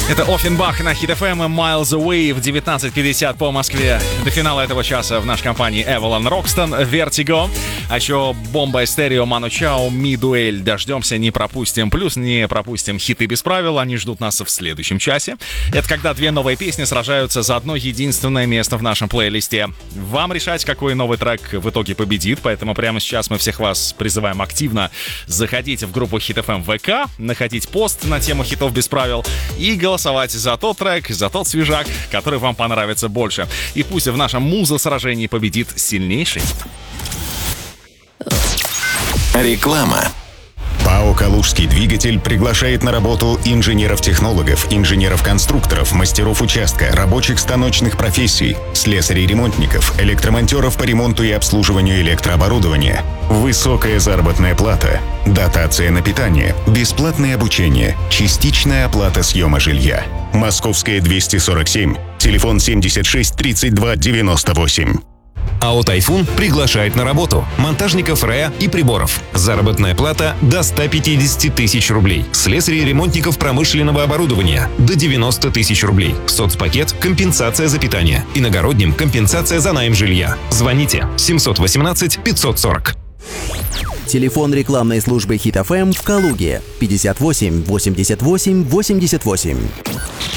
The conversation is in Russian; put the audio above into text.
Это Оффенбах на Hit FM, Miles Away в 19:50 по Москве. До финала этого часа в нашей компании Эвалон Рокстон, Vertigo. А еще Бомба Эстерео, Ману Чао, Ми-дуэль. Дождемся, не пропустим. Плюс не пропустим хиты без правил. Они ждут нас в следующем часе. Это когда две новые песни сражаются за одно единственное место в нашем плейлисте. Вам решать, какой новый трек в итоге победит. Поэтому прямо сейчас мы всех вас призываем активно заходить в группу Hit FM ВК, находить пост на тему хитов без правил и голосовать за тот трек, за тот свежак, который вам понравится больше. И пусть в нашем муза-сражении победит сильнейший. Реклама. ПАО «Калужский двигатель» приглашает на работу инженеров-технологов, инженеров-конструкторов, мастеров участка, рабочих станочных профессий, слесарей-ремонтников, электромонтеров по ремонту и обслуживанию электрооборудования. Высокая заработная плата, дотация на питание, бесплатное обучение, частичная оплата съема жилья. Московская 247, телефон 76 32 98. АО «Тайфун» приглашает на работу монтажников РЭА и приборов. Заработная плата до 150 тысяч рублей. Слесарей ремонтников промышленного оборудования до 90 тысяч рублей. Соцпакет – компенсация за питание. Иногородним – компенсация за найм жилья. Звоните 718 540. Телефон рекламной службы Hit FM в Калуге 58 88 88.